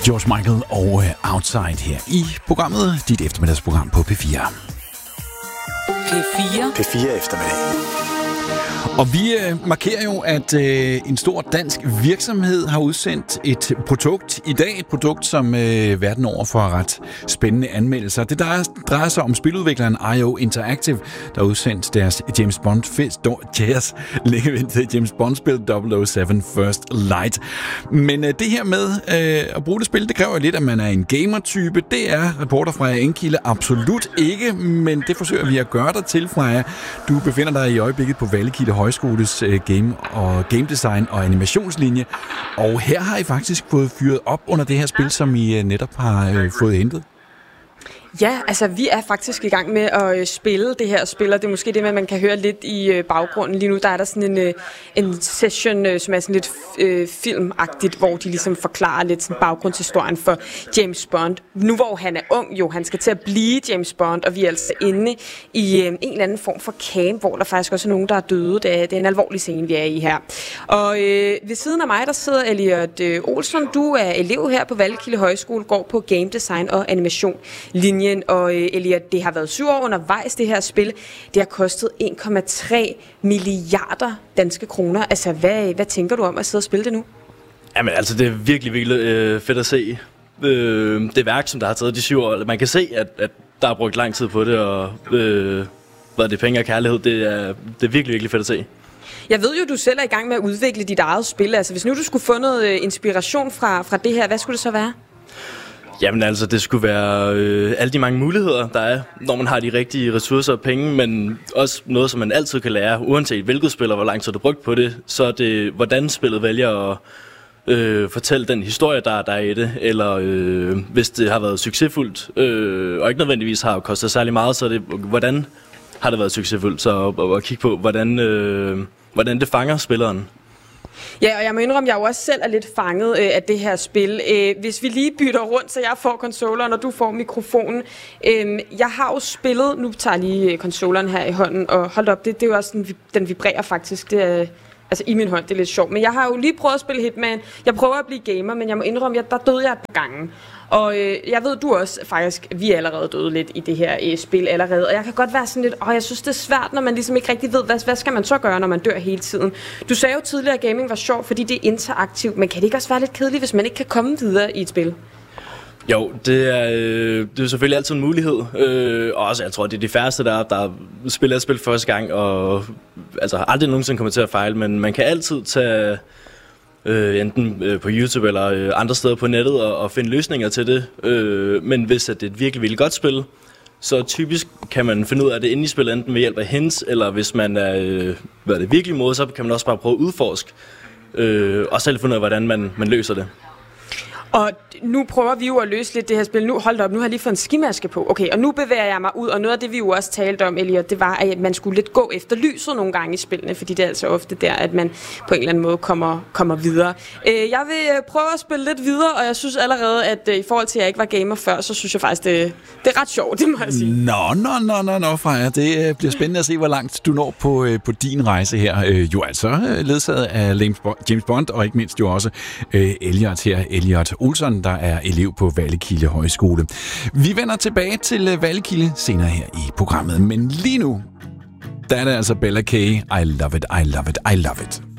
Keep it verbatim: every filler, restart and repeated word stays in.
George Michael og uh, Outside her i programmet, dit eftermiddagsprogram på P fire. P fire. P fire eftermiddag. Og vi øh, markerer jo, at øh, en stor dansk virksomhed har udsendt et produkt i dag. Et produkt, som øh, verden over får ret spændende anmeldelser. Det drejer, drejer sig om spiludvikleren I O Interactive, der har udsendt deres James Bond-fest, deres længeventede James Bond-spil double oh seven First Light. Men øh, det her med øh, at bruge det spil, det kræver lidt, at man er en gamer-type. Det er reporter Freja Enkilde absolut ikke, men det forsøger vi at gøre dig til, Freja. Du befinder dig i øjeblikket på Vallekilde Højskoles øh, game og game design og animationslinje. Og her har I faktisk fået fyret op under det her spil, som I øh, netop har øh, fået hentet. Ja, altså vi er faktisk i gang med at øh, spille det her spil, og det er måske det med, at man kan høre lidt i øh, baggrunden. Lige nu der er der sådan en, øh, en session, øh, som er sådan lidt øh, filmagtigt, hvor de ligesom forklarer lidt sådan baggrundshistorien for James Bond. Nu hvor han er ung jo, han skal til at blive James Bond, og vi er altså inde i øh, en eller anden form for camp, hvor der faktisk også er nogen, der er døde. Det er, det er en alvorlig scene, vi er i her. Og øh, ved siden af mig, der sidder Elliot øh, Olsen. Du er elev her på Vallekilde Højskole, går på game design og animation linje. Og Elliot, det har været syv år undervejs, det her spil. Det har kostet en komma tre milliarder danske kroner. Altså, hvad, hvad tænker du om at sidde og spille det nu? Jamen, altså, det er virkelig, virkelig øh, fedt at se. Øh, det værk, som der har taget de syv år. Man kan se, at, at der er brugt lang tid på det, og øh, hvad er det, penge og kærlighed, det er, det er virkelig, virkelig fedt at se. Jeg ved jo, du selv er i gang med at udvikle dit eget spil. Altså, hvis nu du skulle få noget inspiration fra, fra det her, hvad skulle det så være? Jamen altså, det skulle være øh, alle de mange muligheder, der er, når man har de rigtige ressourcer og penge, men også noget, som man altid kan lære, uanset hvilket spil og hvor lang tid du har brugt på det, så er det, hvordan spillet vælger at øh, fortælle den historie, der, der er i det, eller øh, hvis det har været succesfuldt, øh, og ikke nødvendigvis har kostet særlig meget, så er det, hvordan har det været succesfuldt, så at, at, at kigge på, hvordan, øh, hvordan det fanger spilleren. Ja, og jeg må indrømme, at jeg jo også selv er lidt fanget øh, af det her spil. Øh, hvis vi lige bytter rundt, så jeg får controlleren, og du får mikrofonen. Øh, jeg har jo spillet, nu tager jeg lige controlleren her i hånden, og hold op, det, det er jo også sådan, den vibrerer faktisk. Det er, altså i min hånd, det er lidt sjovt. Men jeg har jo lige prøvet at spille Hitman. Jeg prøver at blive gamer, men jeg må indrømme, at der døde jeg et par gange. Og øh, jeg ved, du også faktisk, vi er allerede døde lidt i det her øh, spil allerede. Og jeg kan godt være sådan lidt, åh, jeg synes, det er svært, når man ligesom ikke rigtig ved, hvad, hvad skal man så gøre, når man dør hele tiden. Du sagde jo tidligere, at gaming var sjovt, fordi det er interaktivt. Men kan det ikke også være lidt kedeligt, hvis man ikke kan komme videre i et spil? Jo, det er, øh, det er selvfølgelig altid en mulighed. Øh, og også, jeg tror, det er de færreste, der, der spiller et spil første gang, og altså aldrig nogensinde kommer til at fejle, men man kan altid tage øh, enten øh, på YouTube eller øh, andre steder på nettet og, og finde løsninger til det. Øh, men hvis at det er et virkelig, virkelig godt spil, så typisk kan man finde ud af det inde i spillet, enten ved hjælp af hints, eller hvis man er øh, hvad er det, virkelig mod, så kan man også bare prøve at udforske, øh, og selv finde ud af, hvordan man, man løser det. Og nu prøver vi jo at løse lidt det her spil. Nu, hold op, nu har jeg lige fået en skimaske på. Okay, og nu bevæger jeg mig ud, og noget af det, vi jo også talte om, Elliot, det var, at man skulle lidt gå efter lyset nogle gange i spillene, fordi det er altså ofte der, at man på en eller anden måde kommer, kommer videre. Øh, jeg vil prøve at spille lidt videre, og jeg synes allerede, at øh, i forhold til, at jeg ikke var gamer før, så synes jeg faktisk, det, det er ret sjovt, det må jeg sige. Nå, nå, nå, nå, nå, Freja. Det øh, bliver spændende at se, hvor langt du når på, øh, på din rejse her. Øh, jo altså øh, ledsaget af James Bond, og ikke mindst jo også øh, Elliot her, Elliot Olsen, der er elev på Vallekilde Højskole. Vi vender tilbage til Vallekilde senere her i programmet, men lige nu, der er det altså Bella K. I love it, I love it, I love it.